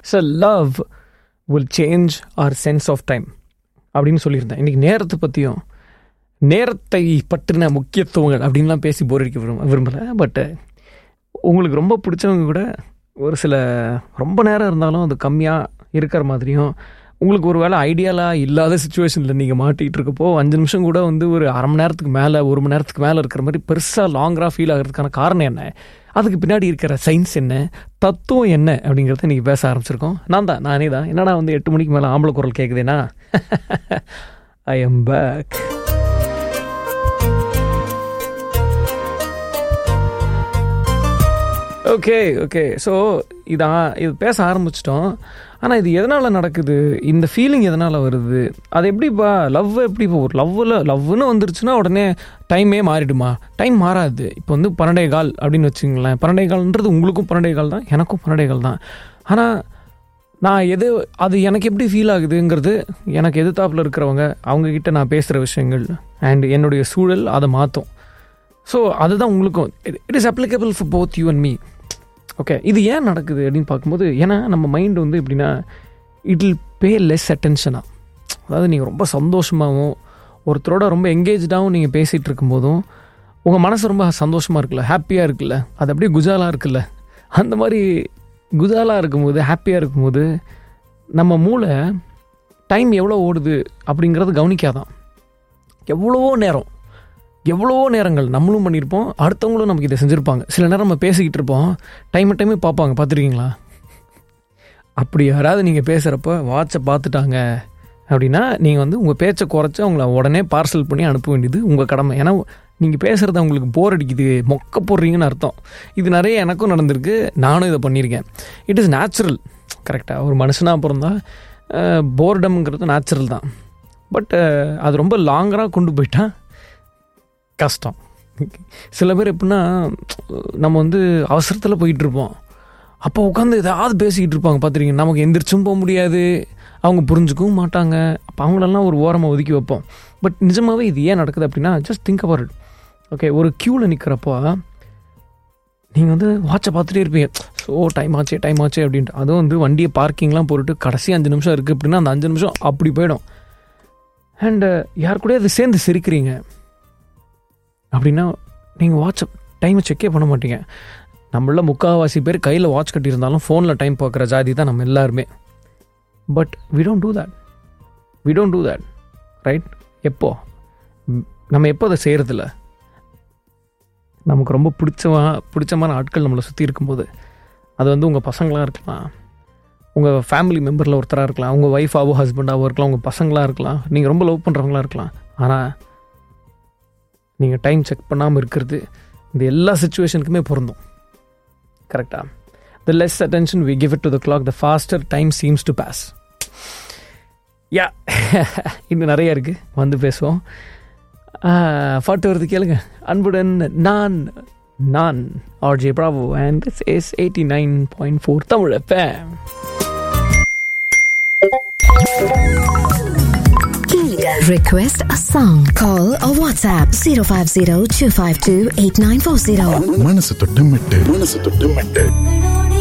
So love will change our sense of time அப்படின்னு சொல்லியிருந்தேன். இன்றைக்கி நேரத்தை பற்றியும் நேரத்தை பற்றின முக்கியத்துவங்கள் அப்படின்லாம் பேசி போர் அடிக்க விரும்பலை. பட்டு உங்களுக்கு ரொம்ப பிடிச்சவங்க கூட ஒரு சில ரொம்ப நேரம் இருந்தாலும் அது கம்மியாக இருக்கிற மாதிரியும், உங்களுக்கு ஒரு வேளை ஐடியாலாக இல்லாத சுச்சுவேஷனில் நீங்கள் மாட்டிகிட்டு இருக்கப்போ 5 நிமிஷம் கூட வந்து ஒரு அரை மணி நேரத்துக்கு மேலே 1 மணி நேரத்துக்கு மேலே இருக்கிற மாதிரி பெருசாக லாங்கராக ஃபீல் ஆகிறதுக்கான காரணம் என்ன, அதுக்கு பின்னாடி இருக்கிற சயின்ஸ் என்ன, தத்துவம் என்ன அப்படிங்கிறத இன்றைக்கி பேச ஆரம்பிச்சிருக்கோம். நானே தான் என்னடா வந்து 8 மணிக்கு மேலே ஆம்பளை குரல் கேட்குதேனா, I am back. Okay so இது பேச ஆரம்பிச்சிட்டோம். ஆனால் இது எதனால் நடக்குது, இந்த ஃபீலிங் எதனால் வருது, அது எப்படிப்பா லவ் எப்படி இப்போ ஒரு லவ்னு வந்துருச்சுன்னா உடனே டைமே மாறிடுமா? டைம் மாறாது. இப்போ வந்து 12:15 அப்படின்னு வச்சுங்களேன். 12:15 உங்களுக்கும் 12:15 தான், எனக்கும் 12:15 தான். ஆனால் நான் அது எனக்கு எப்படி ஃபீல் ஆகுதுங்கிறது எனக்கு எதிர்த்தாப்பில் இருக்கிறவங்க அவங்கக்கிட்ட நான் பேசுகிற விஷயங்கள் அண்ட் என்னுடைய சூழல் அதை மாற்றும். ஸோ அதுதான் உங்களுக்கும் it is applicable for both you and me. Okay, இது ஏன் நடக்குது அப்படின்னு பார்க்கும்போது, ஏன்னா நம்ம மைண்டு வந்து எப்படின்னா இட் வில் பே லெஸ் அட்டென்ஷனாக. அதாவது நீங்கள் ரொம்ப சந்தோஷமாகவும் ஒருத்தரோட ரொம்ப எங்கேஜாகவும் நீங்கள் பேசிகிட்டு இருக்கும்போதும் உங்கள் மனசு ரொம்ப சந்தோஷமாக இருக்குல்ல, ஹாப்பியாக இருக்குல்ல, அது அப்படியே குஜாலாக இருக்குல்ல, அந்த மாதிரி குஜாலாக இருக்கும்போது ஹாப்பியாக இருக்கும்போது நம்ம மூளை டைம் எவ்வளோ ஓடுது அப்படிங்கிறது கவனிக்காதான். எவ்வளவோ நேரங்கள் நம்மளும் பண்ணியிருப்போம், அடுத்தவங்களும் நமக்கு இதை செஞ்சுருப்பாங்க. சில நேரம் நம்ம பேசிக்கிட்டு இருப்போம், டைமே பார்ப்பாங்க, பார்த்துருக்கீங்களா? அப்படி யாராவது நீங்கள் பேசுகிறப்ப வாட்சை பார்த்துட்டாங்க அப்படின்னா நீங்கள் வந்து உங்கள் பேச்சை குறைச்சி அவங்கள உடனே பார்சல் பண்ணி அனுப்ப வேண்டியது உங்கள் கடமை. ஏன்னா நீங்கள் பேசுகிறது அவங்களுக்கு போர் அடிக்குது, மொக்க போடுறீங்கன்னு அர்த்தம். இது நிறைய எனக்கும் நடந்திருக்கு, நானும் இதை பண்ணியிருக்கேன். It is natural. கரெக்டாக ஒரு மனுஷனாக பிறந்தா போர்டம்ங்கிறது நேச்சுரல் தான். பட் அது ரொம்ப லாங்கராக கொண்டு போயிட்டா கஷ்டம். சில பேர் எப்படின்னா நம்ம வந்து அவசரத்தில் போயிட்டுருப்போம், அப்போ உட்காந்து ஏதாவது பேசிக்கிட்டு இருப்பாங்க, பார்த்துருக்கீங்க. நமக்கு எந்திரிச்சும் போக முடியாது, அவங்க புரிஞ்சுக்கவும் மாட்டாங்க. அப்போ அவங்களெல்லாம் ஒரு ஓரமாக ஒதுக்கி வைப்போம். பட் நிஜமாகவே இது ஏன் நடக்குது அப்படின்னா, just think about it. Okay, ஒரு க்யூவில் நிற்கிறப்போ நீங்கள் வந்து வாட்சை பார்த்துட்டே இருப்பீங்க, ஸோ டைம் ஆச்சு அப்படின்ட்டு. அதுவும் வந்து வண்டியை பார்க்கிங்லாம் போட்டுட்டு கடைசி 5 நிமிஷம் இருக்குது அப்படின்னா அந்த 5 நிமிஷம் அப்படி போயிடும். அண்டு யார் கூட அது சேர்ந்து சிரிக்கிறீங்க அப்படின்னா நீங்கள் வாட்சை டைமை செக்கே பண்ண மாட்டீங்க. நம்மள முக்கால்வாசி பேர் கையில் வாட்ச் கட்டியிருந்தாலும் ஃபோனில் டைம் பார்க்குற ஜாதி தான் நம்ம எல்லாருமே. But we don't do that right? நம்ம எப்போ அதை செய்கிறதில்ல? நமக்கு ரொம்ப பிடிச்சமான ஆட்கள் நம்மளை சுற்றி இருக்கும்போது, அது வந்து உங்கள் பசங்களாக இருக்கலாம், உங்கள் ஃபேமிலி மெம்பரில் ஒருத்தராக இருக்கலாம், உங்கள் ஒய்ஃபாவோ ஹஸ்பண்டாவோ இருக்கலாம், உங்கள் பசங்களாக இருக்கலாம், நீங்கள் ரொம்ப லவ் பண்ணுறவங்களாக இருக்கலாம். ஆனால் நீங்கள் டைம் செக் பண்ணாமல் இருக்கிறது இந்த எல்லா சிச்சுவேஷனுக்குமே பொருந்தும். கரெக்டாக? the less attention we give it to the clock, the faster time seems to pass. இன்னும் நிறைய இருக்குது, வந்து பேசுவோம். பாட்டு வருது கேளுங்க. அன்புடன் நான் RJ Bravo and this is 89.4 Tamil FM. Request a song. Call or WhatsApp 050-252-8940. மனசு தொட்டு மெட்டு